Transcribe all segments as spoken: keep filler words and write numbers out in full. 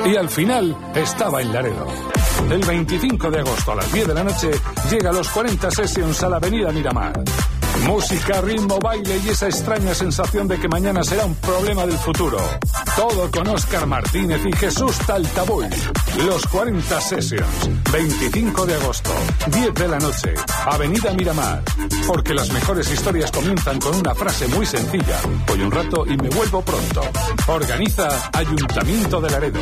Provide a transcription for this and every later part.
Y al final estaba en Laredo. El veinticinco de agosto a las diez de la noche llega a los cuarenta Sessions a la avenida Miramar. Música, ritmo, baile y esa extraña sensación de que mañana será un problema del futuro. Todo con Óscar Martínez y Jesús Taltabull. Los cuarenta Sessions, veinticinco de agosto, diez de la noche, avenida Miramar. Porque las mejores historias comienzan con una frase muy sencilla. Voy un rato y me vuelvo pronto. Organiza Ayuntamiento de Laredo.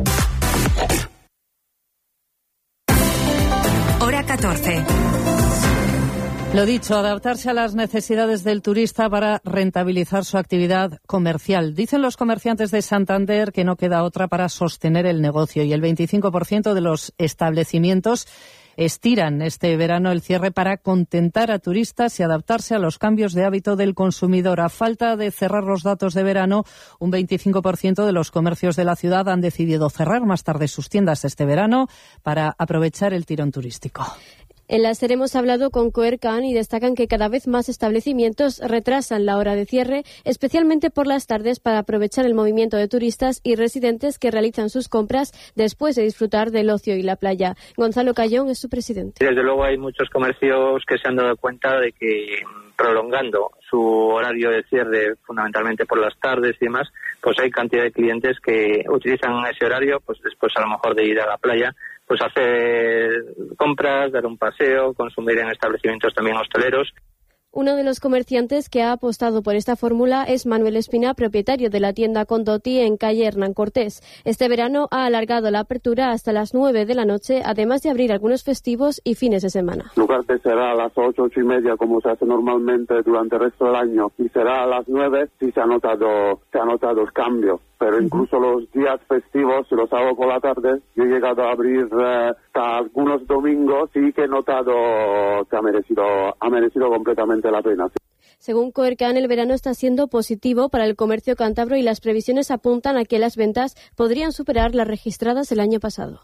Hora catorce. Lo dicho, adaptarse a las necesidades del turista para rentabilizar su actividad comercial. Dicen los comerciantes de Santander que no queda otra para sostener el negocio y el veinticinco por ciento de los establecimientos estiran este verano el cierre para contentar a turistas y adaptarse a los cambios de hábito del consumidor. A falta de cerrar los datos de verano, un veinticinco por ciento de los comercios de la ciudad han decidido cerrar más tarde sus tiendas este verano para aprovechar el tirón turístico. En la SER hemos hablado con Coercan y destacan que cada vez más establecimientos retrasan la hora de cierre, especialmente por las tardes, para aprovechar el movimiento de turistas y residentes que realizan sus compras después de disfrutar del ocio y la playa. Gonzalo Cayón es su presidente. Desde luego hay muchos comercios que se han dado cuenta de que prolongando su horario de cierre fundamentalmente por las tardes y demás, pues hay cantidad de clientes que utilizan ese horario pues después a lo mejor de ir a la playa, pues hacer compras, dar un paseo, consumir en establecimientos también hosteleros. Uno de los comerciantes que ha apostado por esta fórmula es Manuel Espina, propietario de la tienda Condotti en calle Hernán Cortés. Este verano ha alargado la apertura hasta las nueve de la noche, además de abrir algunos festivos y fines de semana. En lugar de será a las ocho, ocho y media, como se hace normalmente durante el resto del año, y será a las nueve, sí se ha notado, se ha notado el cambio. Pero incluso los días festivos, si los hago por la tarde, yo he llegado a abrir eh, hasta algunos domingos, sí que he notado que ha merecido, ha merecido completamente la pena. Según Coercan, el verano está siendo positivo para el comercio cántabro y las previsiones apuntan a que las ventas podrían superar las registradas el año pasado.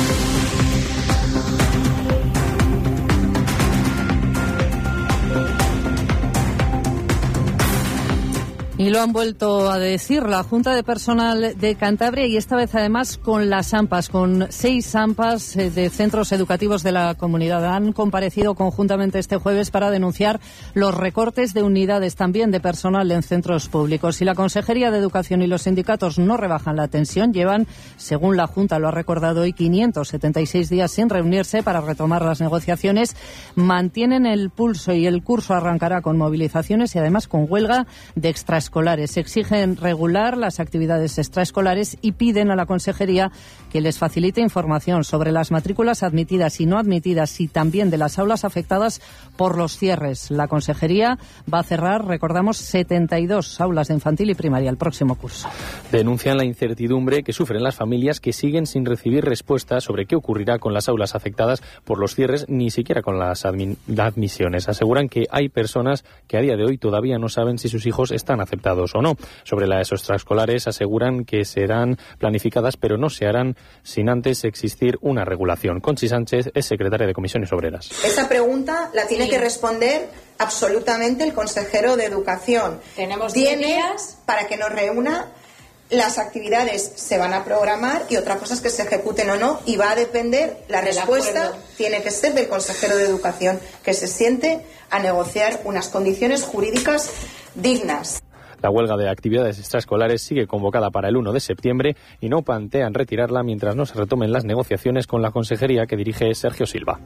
Y lo han vuelto a decir la Junta de Personal de Cantabria y esta vez además con las AMPAs, con seis AMPAs de centros educativos de la comunidad. Han comparecido conjuntamente este jueves para denunciar los recortes de unidades también de personal en centros públicos. Si la Consejería de Educación y los sindicatos no rebajan la tensión, llevan, según la Junta lo ha recordado hoy, quinientos setenta y seis días sin reunirse para retomar las negociaciones. Mantienen el pulso y el curso arrancará con movilizaciones y además con huelga de extraescolares. Exigen regular las actividades extraescolares y piden a la Consejería que les facilite información sobre las matrículas admitidas y no admitidas y también de las aulas afectadas por los cierres. La Consejería va a cerrar, recordamos, setenta y dos aulas de infantil y primaria el próximo curso. Denuncian la incertidumbre que sufren las familias que siguen sin recibir respuesta sobre qué ocurrirá con las aulas afectadas por los cierres, ni siquiera con las admi- admisiones. Aseguran que hay personas que a día de hoy todavía no saben si sus hijos están afectados o no. Sobre las extraescolares aseguran que serán planificadas pero no se harán sin antes existir una regulación. Conchi Sánchez es secretaria de Comisiones Obreras. Esa pregunta la tiene sí. que responder absolutamente el consejero de Educación. Tenemos Tiene días para que nos reúna. Las actividades se van a programar y otra cosa es que se ejecuten o no y va a depender, la respuesta tiene que ser del consejero de Educación, que se siente a negociar unas condiciones jurídicas dignas. La huelga de actividades extraescolares sigue convocada para el uno de septiembre y no plantean retirarla mientras no se retomen las negociaciones con la consejería que dirige Sergio Silva.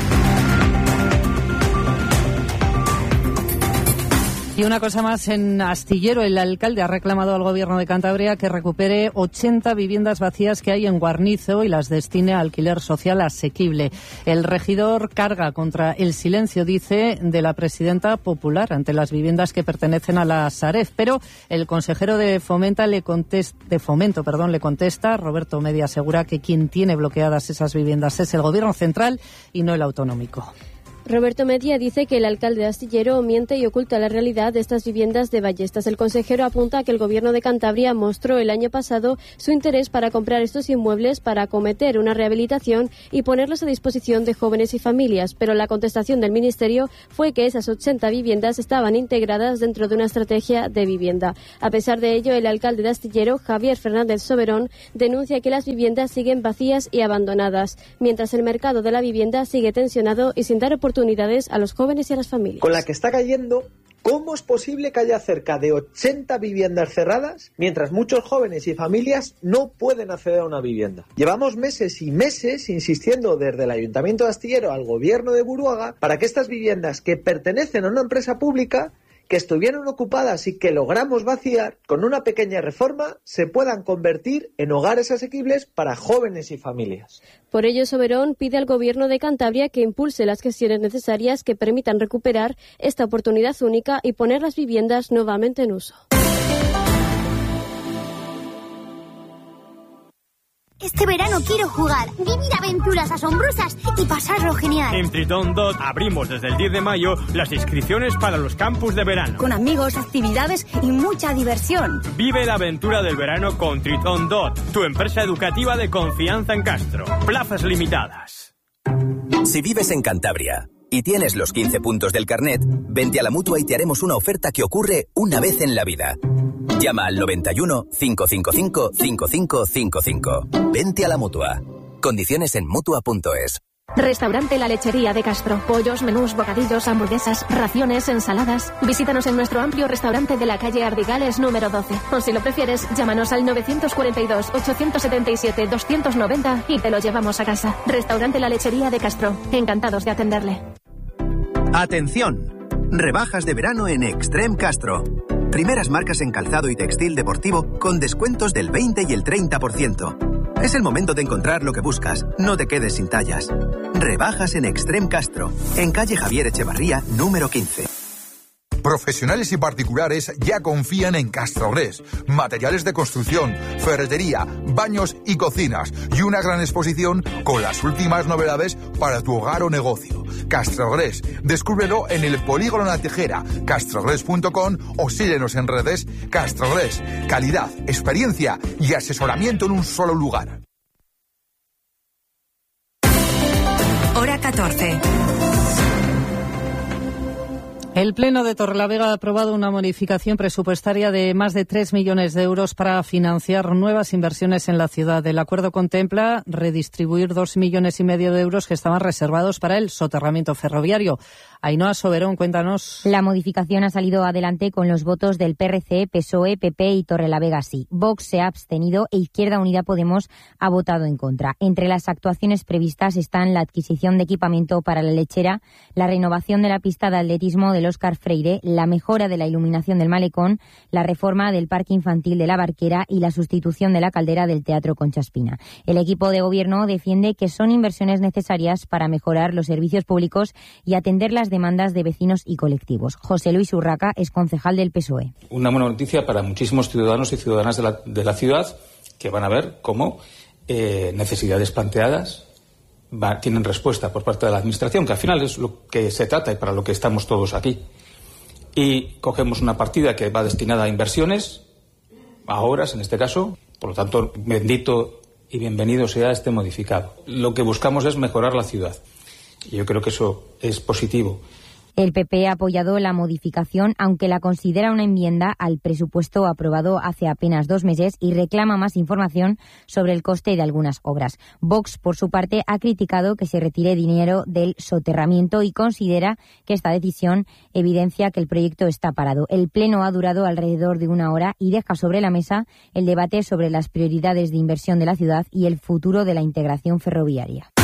Y una cosa más, en Astillero el alcalde ha reclamado al Gobierno de Cantabria que recupere ochenta viviendas vacías que hay en Guarnizo y las destine a alquiler social asequible. El regidor carga contra el silencio, dice, de la presidenta popular ante las viviendas que pertenecen a la Sareb, pero el consejero de Fomenta le contesta, de Fomento, perdón, le contesta, Roberto Media asegura que quien tiene bloqueadas esas viviendas es el Gobierno central y no el autonómico. Roberto Media dice que el alcalde de Astillero miente y oculta la realidad de estas viviendas de Ballestas. El consejero apunta que el gobierno de Cantabria mostró el año pasado su interés para comprar estos inmuebles para acometer una rehabilitación y ponerlos a disposición de jóvenes y familias, pero la contestación del ministerio fue que esas ochenta viviendas estaban integradas dentro de una estrategia de vivienda. A pesar de ello, el alcalde de Astillero, Javier Fernández Soberón, denuncia que las viviendas siguen vacías y abandonadas, mientras el mercado de la vivienda sigue tensionado y sin dar oportunidades oportunidades a los jóvenes y a las familias. Con la que está cayendo, ¿cómo es posible que haya cerca de ochenta viviendas cerradas mientras muchos jóvenes y familias no pueden acceder a una vivienda? Llevamos meses y meses insistiendo desde el Ayuntamiento de Astillero al Gobierno de Buruaga para que estas viviendas que pertenecen a una empresa pública, que estuvieron ocupadas y que logramos vaciar, con una pequeña reforma se puedan convertir en hogares asequibles para jóvenes y familias. Por ello, Soberón pide al Gobierno de Cantabria que impulse las gestiones necesarias que permitan recuperar esta oportunidad única y poner las viviendas nuevamente en uso. Este verano quiero jugar, vivir aventuras asombrosas y pasarlo genial. En Tritón Dot abrimos desde el diez de mayo las inscripciones para los campus de verano. Con amigos, actividades y mucha diversión. Vive la aventura del verano con Tritón Dot, tu empresa educativa de confianza en Castro. Plazas limitadas. Si vives en Cantabria y tienes los quince puntos del carnet, vente a la Mutua y te haremos una oferta que ocurre una vez en la vida. Llama al noventa y uno, cinco cinco cinco, cinco cinco cinco cinco. Vente a la Mutua. Condiciones en Mutua punto es. Restaurante La Lechería de Castro. Pollos, menús, bocadillos, hamburguesas, raciones, ensaladas. Visítanos en nuestro amplio restaurante de la calle Ardigales número doce. O si lo prefieres, llámanos al novecientos cuarenta y dos, ochocientos setenta y siete, doscientos noventa y te lo llevamos a casa. Restaurante La Lechería de Castro. Encantados de atenderle. Atención. Rebajas de verano en Extreme Castro. Primeras marcas en calzado y textil deportivo con descuentos del veinte y el treinta por ciento. Es el momento de encontrar lo que buscas. No te quedes sin tallas. Rebajas en Extreme Castro, en calle Javier Echevarría, número quince. Profesionales y particulares ya confían en Castrogres. Materiales de construcción, ferretería, baños y cocinas. Y una gran exposición con las últimas novedades para tu hogar o negocio. Castrogres. Descúbrelo en el Polígono La Tejera, castrogres punto com o síguenos en redes. Castrogres. Calidad, experiencia y asesoramiento en un solo lugar. Hora catorce. El Pleno de Torrelavega ha aprobado una modificación presupuestaria de más de tres millones de euros para financiar nuevas inversiones en la ciudad. El acuerdo contempla redistribuir dos millones y medio de euros que estaban reservados para el soterramiento ferroviario. Ainhoa Soberón, cuéntanos. La modificación ha salido adelante con los votos del P R C, P S O E, P P y Torrelavega sí. Vox se ha abstenido e Izquierda Unida Podemos ha votado en contra. Entre las actuaciones previstas están la adquisición de equipamiento para la lechera, la renovación de la pista de atletismo del Óscar Freire, la mejora de la iluminación del malecón, la reforma del parque infantil de la Barquera y la sustitución de la caldera del Teatro Concha Espina. El equipo de gobierno defiende que son inversiones necesarias para mejorar los servicios públicos y atender las demandas de vecinos y colectivos. José Luis Urraca es concejal del P S O E. Una buena noticia para muchísimos ciudadanos y ciudadanas de la, de la ciudad que van a ver cómo eh, necesidades planteadas Va, tienen respuesta por parte de la Administración, que al final es lo que se trata y para lo que estamos todos aquí. Y cogemos una partida que va destinada a inversiones, a obras en este caso, por lo tanto, bendito y bienvenido sea este modificado. Lo que buscamos es mejorar la ciudad y yo creo que eso es positivo. El P P ha apoyado la modificación, aunque la considera una enmienda al presupuesto aprobado hace apenas dos meses y reclama más información sobre el coste de algunas obras. Vox, por su parte, ha criticado que se retire dinero del soterramiento y considera que esta decisión evidencia que el proyecto está parado. El Pleno ha durado alrededor de una hora y deja sobre la mesa el debate sobre las prioridades de inversión de la ciudad y el futuro de la integración ferroviaria.